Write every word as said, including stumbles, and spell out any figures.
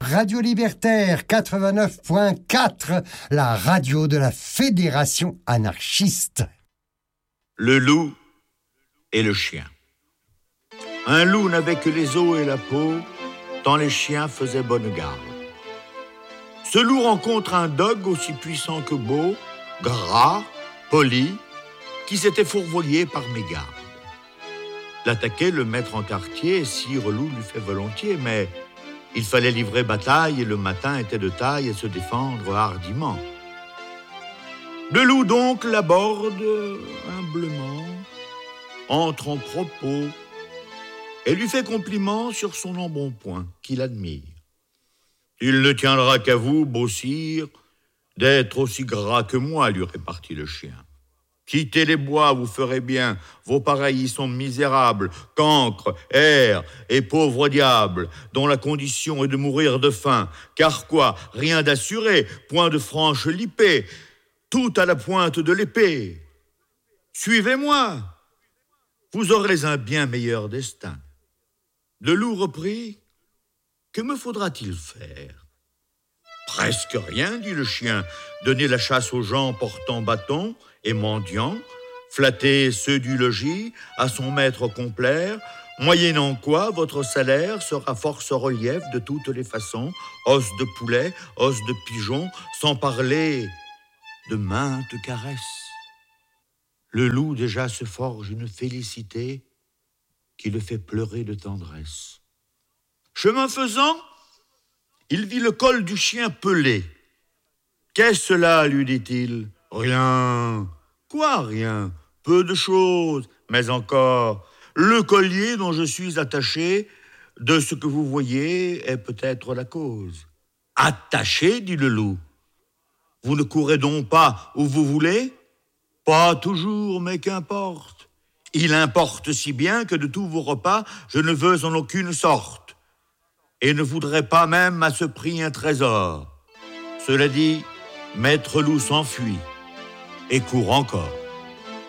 Radio Libertaire quatre-vingt-neuf point quatre, la radio de la Fédération anarchiste. Le loup et le chien. Un loup n'avait que les os et la peau, tant les chiens faisaient bonne garde. Ce loup rencontre un dogue aussi puissant que beau, gras, poli, qui s'était fourvoyé par mégarde. L'attaquer, le mettre en quartier, sire loup lui fait volontiers, mais il fallait livrer bataille et le matin était de taille et se défendre hardiment. Le loup donc l'aborde humblement, entre en propos et lui fait compliment sur son embonpoint qu'il admire. Il ne tiendra qu'à vous, beau sire, d'être aussi gras que moi, lui répartit le chien. Quittez les bois, vous ferez bien. Vos pareils y sont misérables, cancres, hères et pauvres diables, dont la condition est de mourir de faim. Car quoi, rien d'assuré, point de franche lippée, tout à la pointe de l'épée. Suivez-moi, vous aurez un bien meilleur destin. Le loup reprit, que me faudra-t-il faire? Presque rien, dit le chien, donner la chasse aux gens portant bâton et mendiant, flatter ceux du logis, à son maître complaire, moyennant quoi votre salaire sera force relief de toutes les façons, os de poulet, os de pigeon, sans parler de maintes caresses. Le loup déjà se forge une félicité qui le fait pleurer de tendresse. Chemin faisant, il vit le col du chien pelé. « Qu'est-ce cela ?» lui dit-il. « Rien. »« Quoi rien ? Peu de choses, mais encore. Le collier dont je suis attaché, de ce que vous voyez, est peut-être la cause. »« Attaché ?» dit le loup. « Vous ne courez donc pas où vous voulez ? » ?»« Pas toujours, mais qu'importe. Il importe si bien que de tous vos repas, je ne veux en aucune sorte. Et ne voudrais pas même à ce prix un trésor. » Cela dit, Maître Loup s'enfuit et court encore.